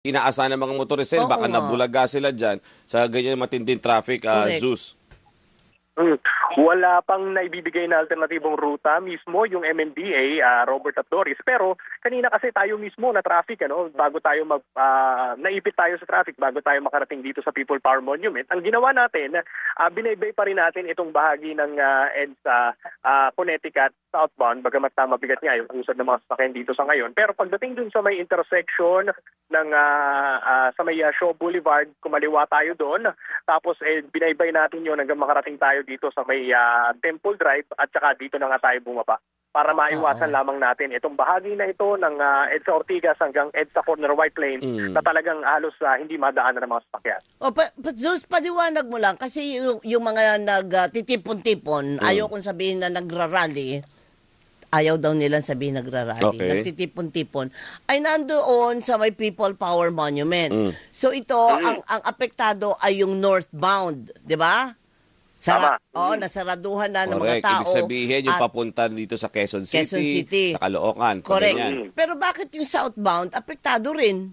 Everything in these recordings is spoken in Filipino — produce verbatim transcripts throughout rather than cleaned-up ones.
inaasahan ng mga motorisil, Oo baka nga. nabulaga sila dyan sa ganyan matinding traffic, uh, Correct. Zeus. Hmm. Wala pang naibibigay na alternatibong ruta mismo yung M M D A, uh, Robert at Doris. Pero kanina kasi tayo mismo na traffic, ano, bago tayo mag uh, naipit tayo sa traffic bago tayo makarating dito sa People Power Monument. Ang ginawa natin, uh, binaybay pa rin natin itong bahagi ng uh, EDSA uh, Connecticut southbound, bagamat uh, mabigat nga yung usad ng mga sasakyan dito sa ngayon. Pero pagdating dun sa may intersection ng uh, uh, sa may uh, Shaw Boulevard, kumaliwa tayo doon. Tapos eh, binaybay natin yun hanggang makarating tayo dito sa may uh, Temple Drive at saka dito na nga tayo bumaba para maiwasan Uh-oh. lamang natin itong bahagi na ito ng uh, EDSA Ortigas hanggang EDSA Corner White Plain Mm. na talagang halos uh, hindi madaanan ng mga sasakyan. O, pa, pa, Zeus, paliwanag mo lang kasi yung, yung mga nagtitipon-tipon, Mm. ayaw kong sabihin na nagrarally, ayaw daw nilang sabihin nagrarally, Okay. nagtitipon-tipon, ay nandoon sa may People Power Monument. Mm. So ito, ang, ang apektado ay yung northbound, di ba? Sara- Tama. Oo, Mm. nasaraduhan na ng mga Correct. tao. Ibig sabihin yung at- papunta dito sa Quezon City, Quezon City. sa Caloocan. Correct. ganyan. Pero bakit yung southbound, apektado rin?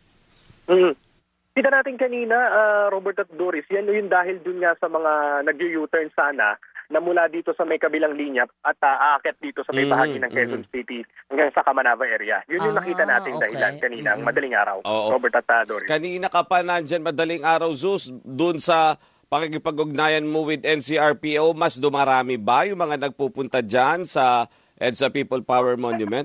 Mm. Kita natin kanina, uh, Robert at Doris, yan yung dahil dun nga sa mga nag-U-turn sana na mula dito sa may kabilang linya at uh, aakyat dito sa may Mm, bahagi ng Quezon mm. City hanggang sa Kamanava area. Yun yung Ah, nakita natin okay. dahilan kanina, ang Mm. madaling araw, Oo. Robert at uh, Doris. Kanina ka pa nandyan madaling araw, Zeus, dun sa pakikipag-ugnayan mo with N C R P O, mas dumarami ba yung mga nagpupunta dyan sa EDSA People Power Monument?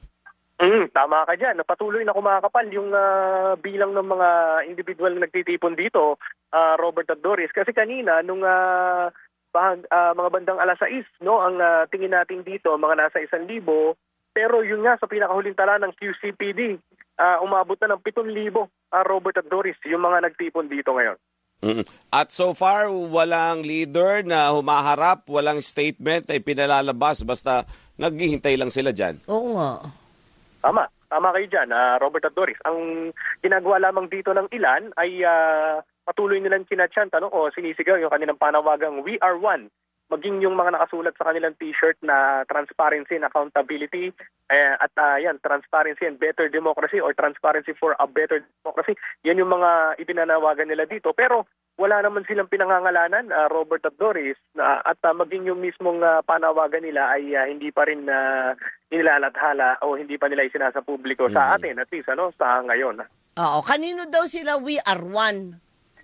Mm, tama ka dyan. Patuloy na kumakapal yung ah, bilang ng mga individual na nagtitipon dito, ah, Robert at Doris. Kasi kanina, nung ah, bahag, ah, mga bandang alas sais, no, ang ah, tingin natin dito, mga nasa isang libo. Pero yun nga, sa pinakahuling tala ng Q C P D, ah, umabot na ng pitong libo, ah, Robert at Doris, yung mga nagtipon dito ngayon. Mm. At so far, walang leader na humaharap, walang statement na ipinalalabas, basta naghihintay lang sila dyan. Oo nga. Tama. Tama kayo dyan, ah, Robert at Doris. Ang ginagawa lamang dito ng ilan ay ah, patuloy nilang kinachanta, no, o sinisigaw yung kanilang panawagang We Are One. Maging yung mga nakasulat sa kanilang t-shirt na transparency and accountability eh, at uh, yan, transparency and better democracy or transparency for a better democracy. Yan yung mga ipinanawagan nila dito. Pero wala naman silang pinangangalanan, uh, Robert at Doris, na, at uh, maging yung mismong uh, panawagan nila ay uh, hindi pa rin uh, inilalathala o hindi pa nila isinasa publiko Mm. sa atin, at least ano, sa ngayon. Oo, kanino daw sila We Are One?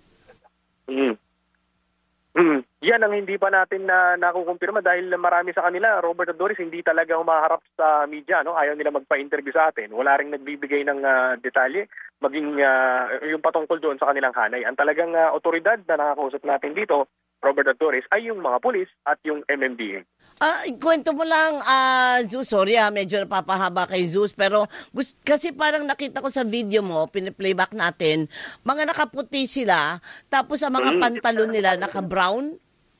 Mm. Mm. Yan ang hindi pa natin na nakukumpirma dahil marami sa kanila, Robert at Doris, hindi talaga humaharap sa media, no? Ayaw nila magpa-interview sa atin. Wala ring nagbibigay ng uh, detalye, maging uh, yung patungkol doon sa kanilang hanay. Ang talagang uh, otoridad na nakakausap natin dito, Robert at Doris, ay yung mga pulis at yung M M D A. Ah, kwento mo lang, ah, Zeus, sorry ha, medyo napapahaba kay Zeus, pero gus- kasi parang nakita ko sa video mo, piniplayback natin, mga nakaputi sila, tapos ang mga Mm. pantalon nila naka-brown.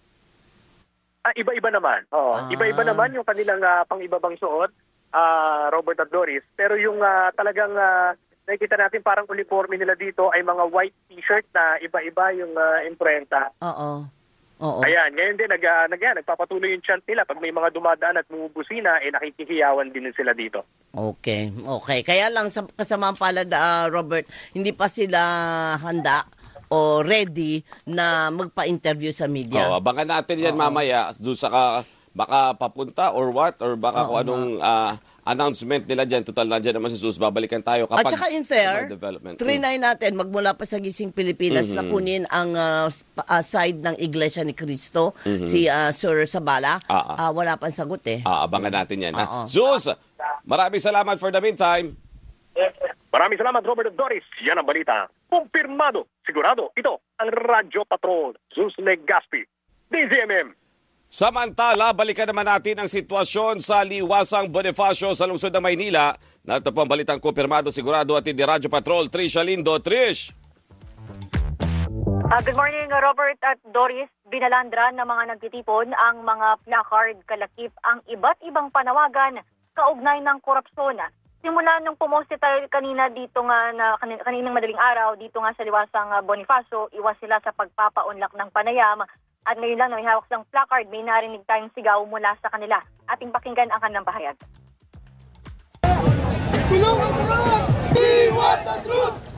Ah, iba-iba naman. Oo, Ah. iba-iba naman yung kanilang uh, pang-ibabang suot, ah, Robert at Doris. Pero yung ah, talagang ah, nakikita natin parang uniforme nila dito ay mga white t-shirt na iba-iba yung uh, imprenta. Oo. Oo. Ayan, ngayon din nag, uh, nag, yan, nagpapatuloy yung chant nila. Pag may mga dumadaan at bumubusina, eh nakikihiyawan din sila dito. Okay, okay. Kaya lang sa kasamang palad, ah, Robert, hindi pa sila handa o ready na magpa-interview sa media. Oo, abangan natin yan Oo. mamaya doon sa ka, baka papunta or what, or baka Oo kung anong ah, announcement nila dyan. Total nandiyan naman si Zeus, babalikan tayo At kapag saka in fair, may development. trinay natin, magmula pa sa Gising Pilipinas, Mhm. na kunin ang ah, sp- ah, side ng Iglesia ni Cristo, Mhm. si ah, Sir Sabala. Ah, ah. Ah, wala pang sagot eh. Ah, abangan natin yan. Ha? Oo. Zeus, maraming salamat for the meantime. Maraming salamat, Robert at Doris. Yan ang balita. Kumpirmado. Sigurado. Ito ang Radyo Patrol. Zeus Legaspi. D Z M M. Samantala, balikan naman natin ang sitwasyon sa Liwasang Bonifacio sa lungsod ng Maynila. Narito po ang balitang kumpirmado, sigurado at hindi Radyo Patrol. Trish Alindo. Trish! Uh, good morning, Robert at Doris. Binalandran ng mga nagtitipon ang mga placard, kalakip, ang iba't ibang panawagan kaugnay ng korupsyon. Simula nung pumoste tayo kanina dito nga na kanin- kaninang madaling araw dito nga sa Liwasang uh, Bonifacio, iwas sila sa pagpapaunlak ng panayam. At ngayon lang, may hawak ng placard, may narinig tayong sigaw mula sa kanila. Ating pakinggan ang kanilang pahayag. Tulungan mo na! We want the truth!